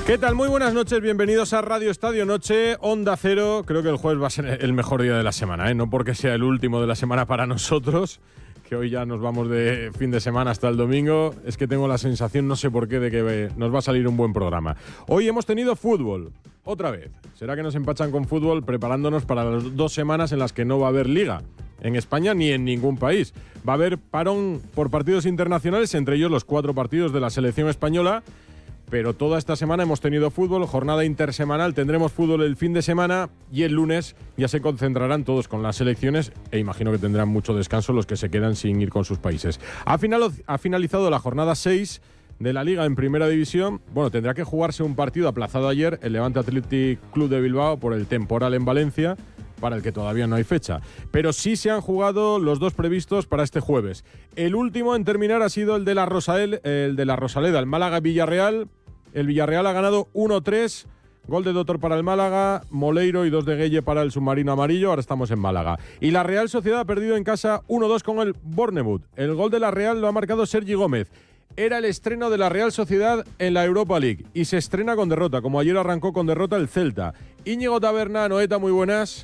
¿Qué tal? Muy buenas noches, bienvenidos a Radio Estadio Noche, Onda Cero. Creo que el jueves va a ser el mejor día de la semana, no porque sea el último de la semana para nosotros, que hoy ya nos vamos de fin de semana hasta el domingo. Es que tengo la sensación, no sé por qué, de que nos va a salir un buen programa. Hoy hemos tenido fútbol, otra vez. ¿Será que nos empachan con fútbol preparándonos para las 2 semanas en las que no va a haber liga? En España ni en ningún país. Va a haber parón por partidos internacionales, entre ellos los 4 partidos de la selección española. Pero toda esta semana hemos tenido fútbol, jornada intersemanal, tendremos fútbol el fin de semana y el lunes ya se concentrarán todos con las selecciones e imagino que tendrán mucho descanso los que se quedan sin ir con sus países. Ha finalizado la jornada 6 de la Liga en Primera División. Bueno, tendrá que jugarse un partido aplazado ayer, el Levante Athletic Club de Bilbao, por el temporal en Valencia, para el que todavía no hay fecha. Pero sí se han jugado los 2 previstos para este jueves. El último en terminar ha sido el de la Rosaleda, el Málaga-Villarreal. El Villarreal ha ganado 1-3, gol de Doctor para el Málaga, Moleiro y 2 de Gueye para el submarino amarillo. Ahora estamos en Málaga. Y la Real Sociedad ha perdido en casa 1-2 con el Bournemouth. El gol de la Real lo ha marcado Sergi Gómez. Era el estreno de la Real Sociedad en la Europa League y se estrena con derrota, como ayer arrancó con derrota el Celta. Íñigo Taberna, Noeta, muy buenas.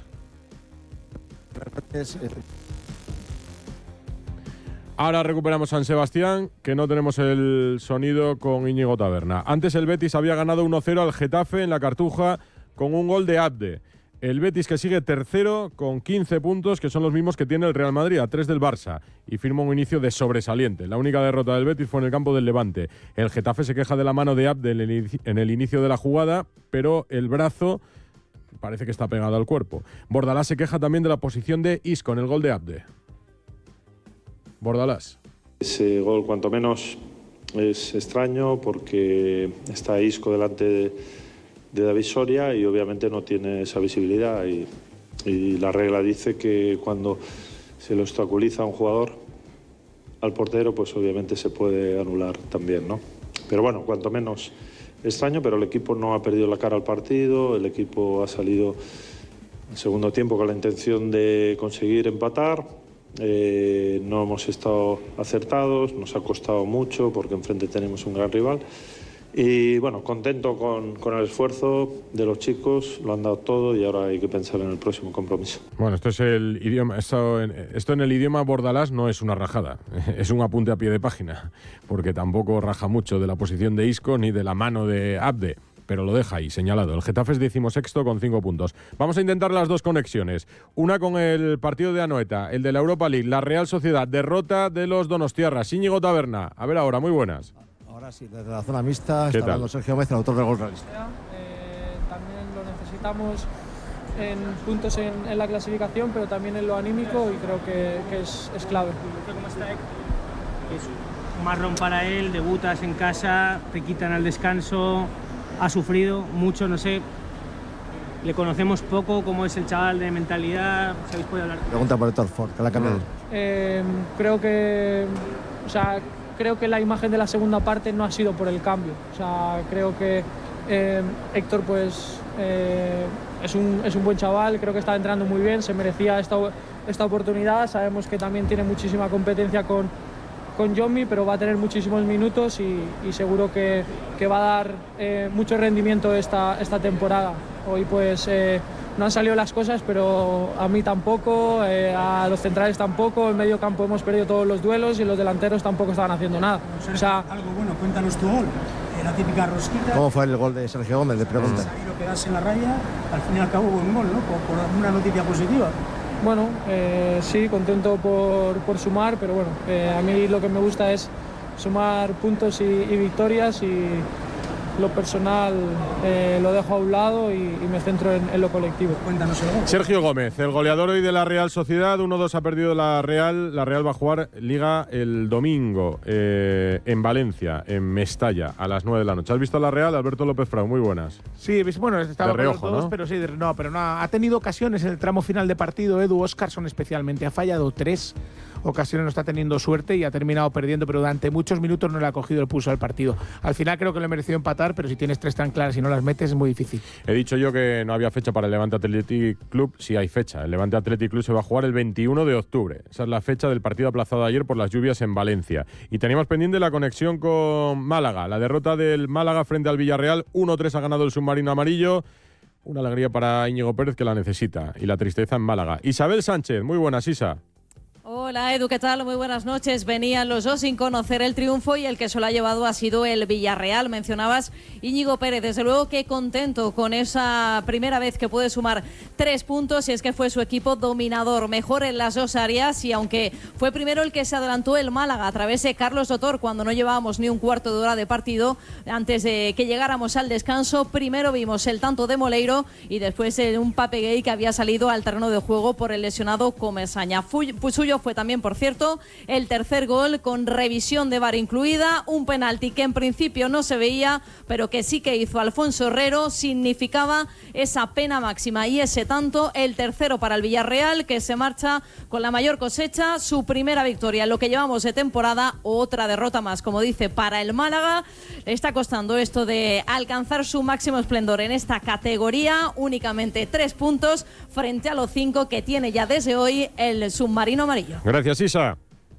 Ahora recuperamos San Sebastián, que no tenemos el sonido con Íñigo Taberna. Antes el Betis había ganado 1-0 al Getafe en la Cartuja con un gol de Abde. El Betis, que sigue tercero con 15 puntos, que son los mismos que tiene el Real Madrid, a 3 del Barça, y firma un inicio de sobresaliente. La única derrota del Betis fue en el campo del Levante. El Getafe se queja de la mano de Abde en el inicio de la jugada, pero el brazo parece que está pegado al cuerpo. Bordalás se queja también de la posición de Isco en el gol de Abde. Bordalás. Ese gol cuanto menos es extraño porque está Isco delante de David Soria y obviamente no tiene esa visibilidad y la regla dice que cuando se lo obstaculiza a un jugador al portero pues obviamente se puede anular también, ¿no? Pero bueno, cuanto menos extraño, pero el equipo no ha perdido la cara al partido, el equipo ha salido en segundo tiempo con la intención de conseguir empatar. No hemos estado acertados, nos ha costado mucho porque enfrente tenemos un gran rival y bueno, contento con el esfuerzo de los chicos, lo han dado todo y ahora hay que pensar en el próximo compromiso. Bueno, esto es el idioma, esto en el idioma Bordalás no es una rajada, es un apunte a pie de página, porque tampoco raja mucho de la posición de Isco ni de la mano de Abde, pero lo deja ahí señalado. El Getafe es 16º con 5 puntos. Vamos a intentar las 2 conexiones. Una con el partido de Anoeta, el de la Europa League, la Real Sociedad, derrota de los donostiarras. Íñigo Taberna. A ver ahora, muy buenas. Ahora sí, desde la zona mixta está hablando Sergio Gómez, el autor del gol realista. También lo necesitamos en puntos en la clasificación, pero también en lo anímico y creo que es clave. ¿Cómo está Héctor? Es un marrón para él, debutas en casa, te quitan al descanso. Ha sufrido mucho, no sé, le conocemos poco, cómo es el chaval de mentalidad, si habéis podido hablar. Pregunta por Héctor Ford, que la ha cambiado. Creo que la imagen de la segunda parte no ha sido por el cambio. O sea, creo que Héctor pues es un buen chaval, creo que está entrando muy bien, se merecía esta oportunidad. Sabemos que también tiene muchísima competencia con Yomi, pero va a tener muchísimos minutos y seguro que va a dar mucho rendimiento esta temporada. Hoy pues no han salido las cosas, pero a mí tampoco, a los centrales tampoco, en medio campo hemos perdido todos los duelos y los delanteros tampoco estaban haciendo nada. O sea, algo bueno, cuéntanos tu gol. La típica rosquita. ¿Cómo fue el gol de Sergio Gómez? De pregunta. Ahí lo quedas en la raya, al fin y al cabo buen gol, ¿no? Por una noticia positiva. Bueno, sí, contento por sumar, pero bueno, a mí lo que me gusta es sumar puntos y victorias y lo personal lo dejo a un lado y me centro en lo colectivo. Cuéntanos el gol. Sergio Gómez, el goleador hoy de la Real Sociedad, 1-2 ha perdido la Real. La Real va a jugar Liga el domingo en Valencia, en Mestalla, a las 9 de la noche. ¿Has visto a la Real? Alberto López Frau, muy buenas. Sí, bueno, estaba de reojo, con los dos, ¿no? pero sí, no ha tenido ocasiones en el tramo final de partido. Edu Óscarson especialmente ha fallado 3. ocasiones no está teniendo suerte y ha terminado perdiendo, pero durante muchos minutos no le ha cogido el pulso al partido. Al final creo que le mereció empatar, pero si tienes 3 tan claras y no las metes es muy difícil. He dicho yo que no había fecha para el Levante Athletic Club. Sí hay fecha. El Levante Athletic Club se va a jugar el 21 de octubre. Esa es la fecha del partido aplazado ayer por las lluvias en Valencia. Y teníamos pendiente la conexión con Málaga. La derrota del Málaga frente al Villarreal. 1-3 ha ganado el submarino amarillo. Una alegría para Íñigo Pérez, que la necesita. Y la tristeza en Málaga. Isabel Sánchez, muy buenas, Isa. Hola Edu, ¿qué tal? Muy buenas noches. Venían los dos sin conocer el triunfo y el que se lo ha llevado ha sido el Villarreal. Mencionabas Íñigo Pérez, desde luego que contento con esa primera vez que puede sumar 3 puntos y es que fue su equipo dominador, mejor en las 2 áreas y aunque fue primero el que se adelantó el Málaga a través de Carlos Dotor cuando no llevábamos ni un cuarto de hora de partido, antes de que llegáramos al descanso, primero vimos el tanto de Moleiro y después un Pape Gay que había salido al terreno de juego por el lesionado Comesaña. Suyo fue también, por cierto, el tercer gol con revisión de VAR incluida, un penalti que en principio no se veía, pero que sí que hizo Alfonso Herrero, significaba esa pena máxima y ese tanto, el tercero para el Villarreal, que se marcha con la mayor cosecha, su primera victoria en lo que llevamos de temporada, otra derrota más, como dice, para el Málaga. Le está costando esto de alcanzar su máximo esplendor en esta categoría, únicamente 3 puntos frente a los 5 que tiene ya desde hoy el submarino amarillo. Gracias, Isa.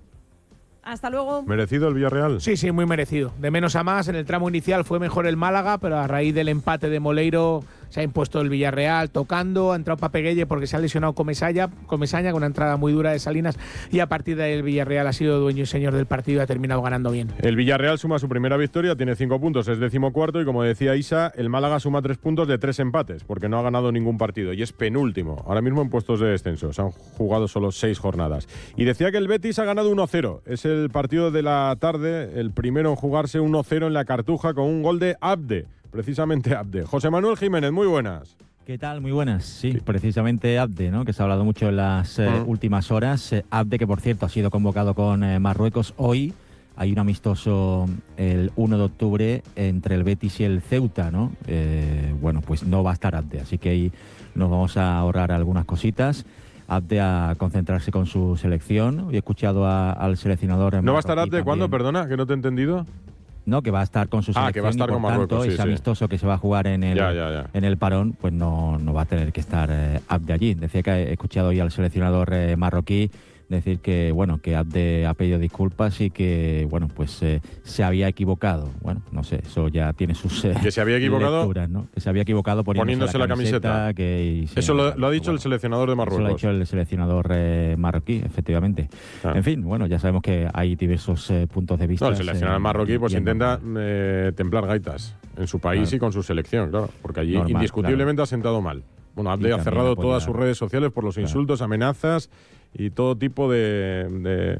Hasta luego. ¿Merecido el Villarreal? Sí, muy merecido. De menos a más, en el tramo inicial fue mejor el Málaga, pero a raíz del empate de Moleiro se ha impuesto el Villarreal tocando, ha entrado Pape Gueye porque se ha lesionado Comesaña con una entrada muy dura de Salinas y a partir de ahí el Villarreal ha sido dueño y señor del partido y ha terminado ganando bien. El Villarreal suma su primera victoria, tiene 5 puntos, es 14º y como decía Isa, el Málaga suma 3 puntos de 3 empates porque no ha ganado ningún partido y es penúltimo, ahora mismo en puestos de descenso, se han jugado solo 6 jornadas. Y decía que el Betis ha ganado 1-0, es el partido de la tarde, el primero en jugarse 1-0 en la Cartuja con un gol de Abde. Precisamente Abde. José Manuel Jiménez, muy buenas. ¿Qué tal? Muy buenas. Sí, precisamente Abde, ¿no? Que se ha hablado mucho en las últimas horas. Abde, que por cierto ha sido convocado con Marruecos hoy. Hay un amistoso el 1 de octubre entre el Betis y el Ceuta, ¿no? Bueno, pues no va a estar Abde, así que ahí nos vamos a ahorrar algunas cositas. Abde a concentrarse con su selección. He escuchado al seleccionador. ¿No va a estar Abde cuándo? Perdona, que no te he entendido. No, que va a estar con su selección que va a estar y por con Marruecos, tanto ese amistoso que se va a jugar en el parón, pues no va a tener que estar Abde allí. Decía que he escuchado hoy al seleccionador marroquí decir que bueno, que Abde ha pedido disculpas y que bueno, pues se había equivocado. Bueno, no sé, eso ya tiene sus que se había equivocado lecturas, ¿no? Que se había equivocado poniéndose la camiseta. Eso lo ha dicho el seleccionador de Marruecos. Eso lo ha dicho el seleccionador marroquí, efectivamente. En fin, bueno, ya sabemos que hay diversos puntos de vista. No, el seleccionador marroquí pues intenta templar gaitas en su país y con su selección, claro, porque allí indiscutiblemente ha sentado mal. Bueno, Abde ha cerrado todas sus redes sociales por los insultos, amenazas y todo tipo de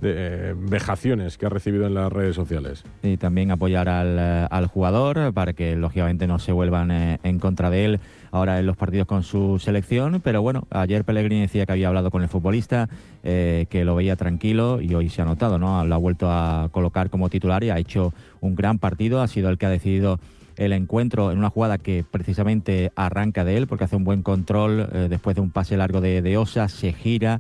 vejaciones que ha recibido en las redes sociales. Y también apoyar al jugador para que lógicamente no se vuelvan en contra de él ahora en los partidos con su selección, pero bueno, ayer Pellegrini decía que había hablado con el futbolista, que lo veía tranquilo y hoy se ha notado, ¿no? Lo ha vuelto a colocar como titular y ha hecho un gran partido, ha sido el que ha decidido el encuentro en una jugada que precisamente arranca de él porque hace un buen control después de un pase largo de Osa, se gira,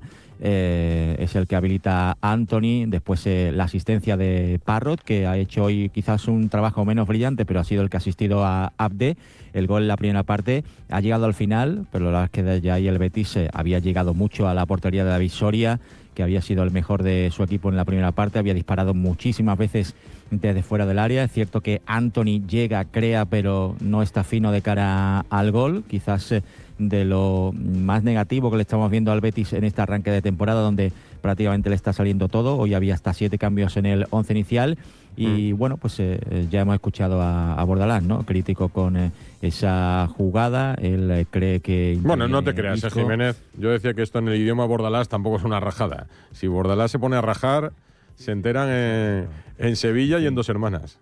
es el que habilita a Anthony, después la asistencia de Parrot, que ha hecho hoy quizás un trabajo menos brillante, pero ha sido el que ha asistido a Abde. El gol en la primera parte ha llegado al final, pero la verdad es que ya ahí el Betis había llegado mucho a la portería de David Soria, que había sido el mejor de su equipo en la primera parte, había disparado muchísimas veces desde fuera del área. Es cierto que Anthony llega, crea, pero no está fino de cara al gol, quizás de lo más negativo que le estamos viendo al Betis en este arranque de temporada, donde prácticamente le está saliendo todo. Hoy había hasta 7 cambios en el 11 inicial y bueno, pues ya hemos escuchado a Bordalás, ¿no? Crítico con esa jugada. Él cree que... Bueno, no te creas, Jiménez. Yo decía que esto en el idioma Bordalás tampoco es una rajada. Si Bordalás se pone a rajar, se enteran en Sevilla y en Dos Hermanas.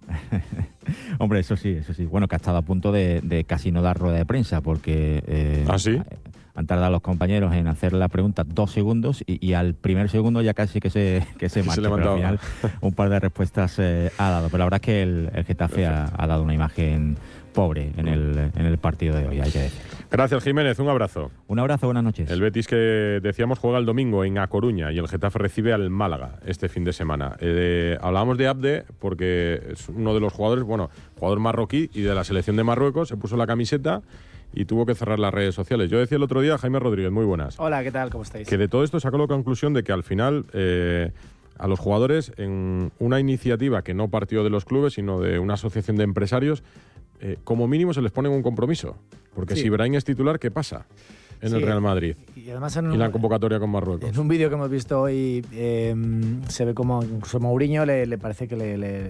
Hombre, eso sí. Bueno, que ha estado a punto de casi no dar rueda de prensa porque ¿Ah, sí? Han tardado los compañeros en hacer la pregunta 2 segundos y al primer segundo ya casi que se marcha, pero al final un par de respuestas ha dado. Pero la verdad es que el Getafe ha dado una imagen pobre en el partido de hoy, hay que decirlo. Gracias, Jiménez. Un abrazo. Un abrazo, buenas noches. El Betis, que decíamos, juega el domingo en A Coruña y el Getafe recibe al Málaga este fin de semana. Hablábamos de Abde porque es uno de los jugadores, jugador marroquí y de la selección de Marruecos, se puso la camiseta y tuvo que cerrar las redes sociales. Yo decía el otro día, Jaime Rodríguez, muy buenas. Hola, ¿qué tal? ¿Cómo estáis? Que de todo esto sacó la conclusión de que al final a los jugadores, en una iniciativa que no partió de los clubes, sino de una asociación de empresarios, como mínimo se les pone un compromiso. Porque si Brahim es titular, ¿qué pasa en el Real Madrid? Y además y la convocatoria con Marruecos. En un vídeo que hemos visto hoy se ve como incluso Mourinho le parece que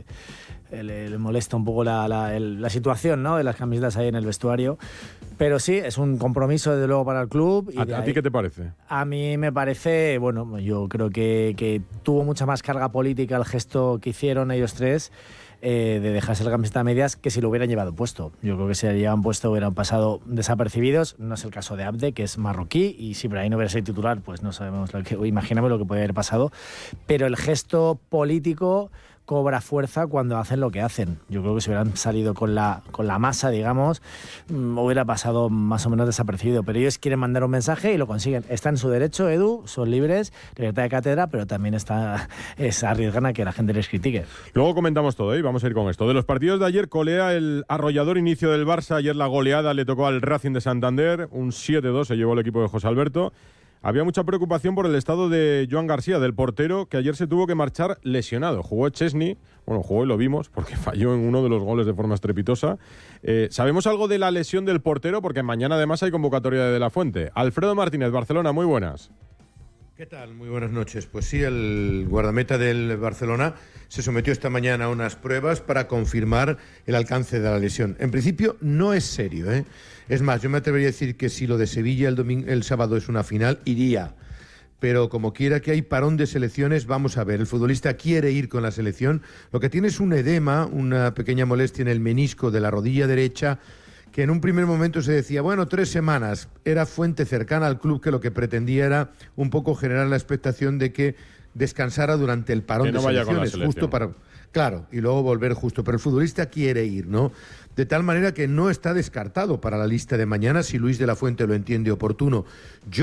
le molesta un poco la situación, ¿no?, de las camisetas ahí en el vestuario. Pero sí, es un compromiso desde luego para el club. Y ¿A ti qué te parece? A mí me parece, yo creo que tuvo mucha más carga política el gesto que hicieron ellos tres, de dejarse la camiseta a medias, que si lo hubieran llevado puesto. Yo creo que si lo llevan puesto hubieran pasado desapercibidos. No es el caso de Abde, que es marroquí, y si Brahim no hubiera sido titular, pues no sabemos imaginamos lo que podría haber pasado. Pero el gesto político cobra fuerza cuando hacen lo que hacen. Yo creo que si hubieran salido con la masa, digamos, hubiera pasado más o menos desapercibido. Pero ellos quieren mandar un mensaje y lo consiguen. Está en su derecho, Edu, son libres, libertad de cátedra, pero también arriesgan a que la gente les critique. Luego comentamos todo, ¿eh? Vamos a ir con esto. De los partidos de ayer, colea el arrollador inicio del Barça. Ayer la goleada le tocó al Racing de Santander. Un 7-2 se llevó el equipo de José Alberto. Había mucha preocupación por el estado de Joan García, del portero, que ayer se tuvo que marchar lesionado. Jugó Chesney, jugó y lo vimos, porque falló en uno de los goles de forma estrepitosa. ¿Sabemos algo de la lesión del portero? Porque mañana además hay convocatoria de la Fuente. Alfredo Martínez, Barcelona, muy buenas. ¿Qué tal? Muy buenas noches. Pues sí, el guardameta del Barcelona se sometió esta mañana a unas pruebas para confirmar el alcance de la lesión. En principio no es serio, ¿eh? Es más, yo me atrevería a decir que si lo de Sevilla el sábado es una final, iría. Pero como quiera que hay parón de selecciones, vamos a ver, el futbolista quiere ir con la selección. Lo que tiene es un edema, una pequeña molestia en el menisco de la rodilla derecha, que en un primer momento se decía, 3 semanas. Era fuente cercana al club que lo que pretendía era un poco generar la expectación de que descansara durante el parón de selecciones, justo para... Claro, y luego volver justo. Pero el futbolista quiere ir, ¿no? De tal manera que no está descartado para la lista de mañana, si Luis de la Fuente lo entiende oportuno. Yo